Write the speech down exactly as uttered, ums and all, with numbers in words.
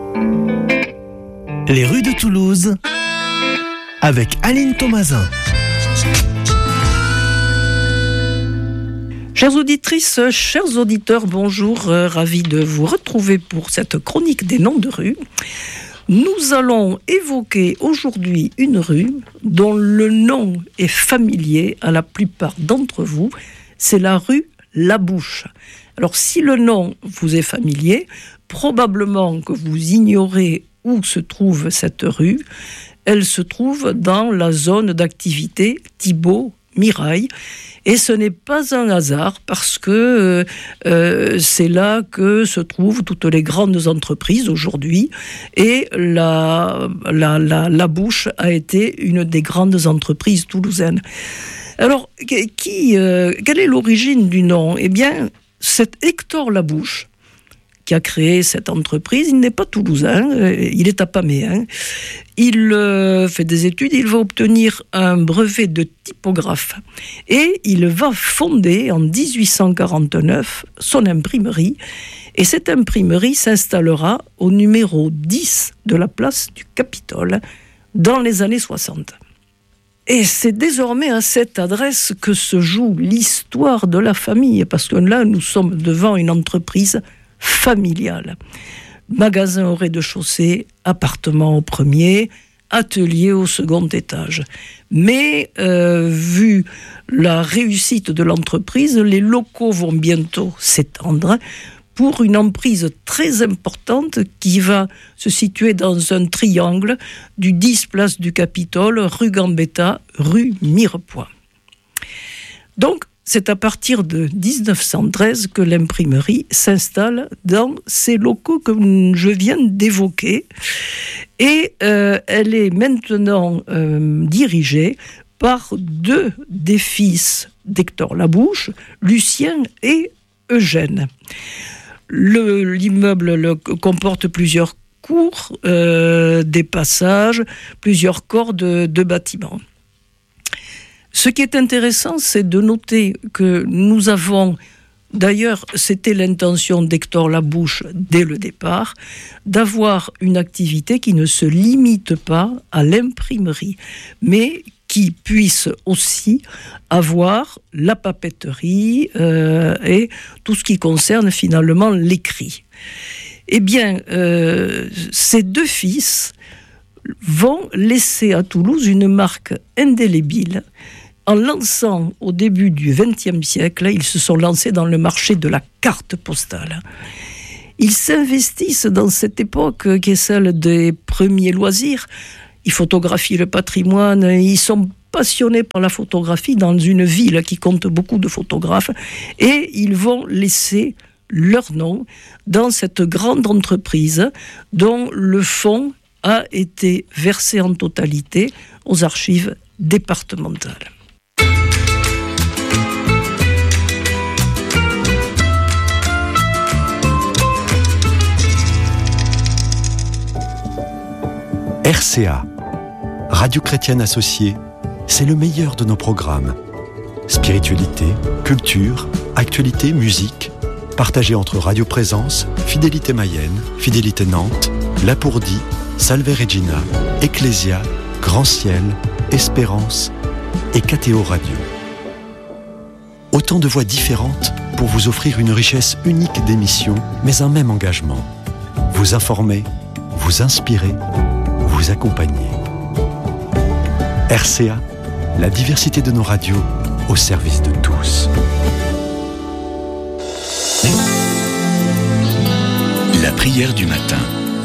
Les rues de Toulouse avec Aline Thomasin. Chères auditrices, chers auditeurs, bonjour, euh, ravi de vous retrouver pour cette chronique des noms de rues. Nous allons évoquer aujourd'hui une rue dont le nom est familier à la plupart d'entre vous, c'est la rue Labouche. Alors si le nom vous est familier, probablement que vous ignorez où se trouve cette rue. Elle se trouve dans la zone d'activité Thibault-Mirail. Et ce n'est pas un hasard parce que euh, c'est là que se trouvent toutes les grandes entreprises aujourd'hui. Et la, la, la, la Bouche a été une des grandes entreprises toulousaines. Alors, qui, euh, quelle est l'origine du nom ? Eh bien, c'est Hector Labouche qui a créé cette entreprise. Il n'est pas toulousain, il est apaméen. Il euh, fait des études, il va obtenir un brevet de typographe et il va fonder en dix-huit cent quarante-neuf son imprimerie. Et cette imprimerie s'installera au numéro dix de la place du Capitole dans les années soixante. Et c'est désormais à cette adresse que se joue l'histoire de la famille, parce que là, nous sommes devant une entreprise familiale. Magasin au rez-de-chaussée, appartement au premier, atelier au second étage. Mais, euh, vu la réussite de l'entreprise, les locaux vont bientôt s'étendre pour une emprise très importante qui va se situer dans un triangle du dix place du Capitole, rue Gambetta, rue Mirepoix. Donc, c'est à partir de dix-neuf cent treize que l'imprimerie s'installe dans ces locaux que je viens d'évoquer. Et euh, elle est maintenant euh, dirigée par deux des fils d'Hector Labouche, Lucien et Eugène. Le, l'immeuble le, comporte plusieurs cours, euh, des passages, plusieurs corps de, de bâtiments. Ce qui est intéressant, c'est de noter que nous avons, d'ailleurs, c'était l'intention d'Hector Labouche dès le départ, d'avoir une activité qui ne se limite pas à l'imprimerie, mais qui puisse aussi avoir la papeterie euh, et tout ce qui concerne finalement l'écrit. Eh bien, euh, ces deux fils vont laisser à Toulouse une marque indélébile. En lançant au début du vingtième siècle, ils se sont lancés dans le marché de la carte postale. Ils s'investissent dans cette époque qui est celle des premiers loisirs. Ils photographient le patrimoine, ils sont passionnés par la photographie dans une ville qui compte beaucoup de photographes et ils vont laisser leur nom dans cette grande entreprise dont le fonds a été versé en totalité aux archives départementales. R C A, Radio Chrétienne Associée, c'est le meilleur de nos programmes. Spiritualité, culture, actualité, musique, partagés entre Radio Présence, Fidélité Mayenne, Fidélité Nantes, Lapourdie, Salve Regina, Ecclésia, Grand Ciel, Espérance et K T O Radio. Autant de voix différentes pour vous offrir une richesse unique d'émissions, mais un même engagement. Vous informer, vous inspirer, vous accompagner. R C A, la diversité de nos radios au service de tous. La prière du matin.